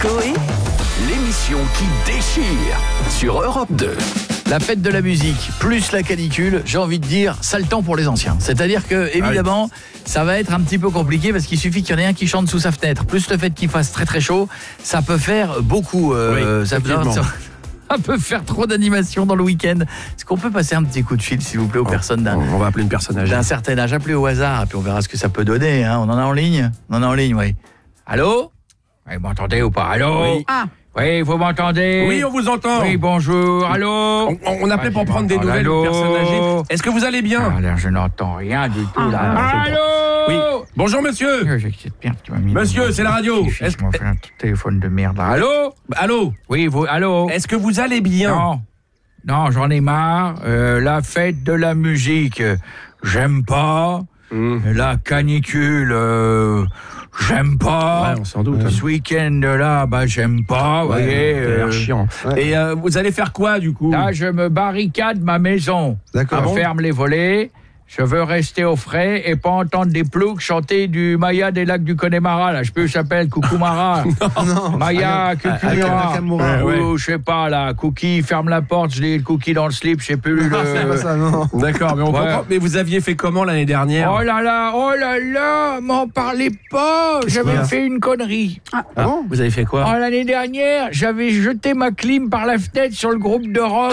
Coé, l'émission qui déchire sur Europe 2. La fête de la musique, plus la canicule, j'ai envie de dire, sale temps pour les anciens. C'est-à-dire que, évidemment, ça va être un petit peu compliqué parce qu'il suffit qu'il y en ait un qui chante sous sa fenêtre. Plus le fait qu'il fasse très très chaud, ça peut faire beaucoup. Ça peut faire trop d'animation dans le week-end. Est-ce qu'on peut passer un petit coup de fil, s'il vous plaît, aux personnes On va appeler une personne âgée. d'un certain âge? Appelez au hasard, et puis on verra ce que ça peut donner. Hein. On en a en ligne? Oui. Allô? Vous m'entendez ou pas? Allô? Oui. Oui, vous m'entendez? Oui, on vous entend. Oui, bonjour, allô? On appelait pour prendre des nouvelles allô? d'une personne âgée. Est-ce que vous allez bien? Ah, là, je n'entends rien du tout, là. Allô? Oui. Bonjour, monsieur. Monsieur, c'est la radio. Est-ce qu'on fait un téléphone de merde, là? Allô? Allô? Oui, vous, allô? Est-ce que vous allez bien? Non, j'en ai marre. La fête de la musique, j'aime pas. La canicule, j'aime pas. Ouais, sans doute. Ce week-end-là, j'aime pas, vous voyez. Chiant. Et vous allez faire quoi, du coup? Là, je me barricade ma maison. D'accord. Je ferme les volets. Je veux rester au frais et pas entendre des ploucs chanter du Maya des lacs du Connemara. Là, je peux, s'appelle Coucoumara. Non. Maya, Coucoumara. Ou je sais pas, là, Cookie, ferme la porte, je l'ai le Cookie dans le slip, je sais plus. C'est pas ça, non. D'accord, mais on comprend. Mais vous aviez fait comment l'année dernière? Oh là là, m'en parlez pas. J'avais fait une connerie. Ah bon? Vous avez fait quoi? L'année dernière, j'avais jeté ma clim par la fenêtre sur le groupe de rock.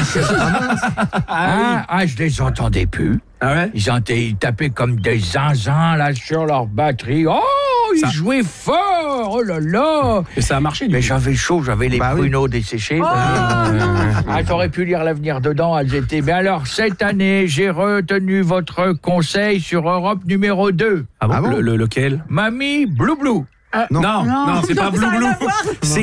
Je les entendais plus. Ah ouais? Ils tapaient comme des zinzins là sur leur batterie. Ils jouaient fort. Oh là là. Et ça a marché, du Mais coup. j'avais chaud, j'avais les pruneaux desséchés. T'aurais pu lire l'avenir dedans, elles étaient. Mais alors, cette année, j'ai retenu votre conseil sur Europe numéro 2. Ah bon? Lequel? Mamie Blou Blou. Non, c'est pas Blou Blou. C'est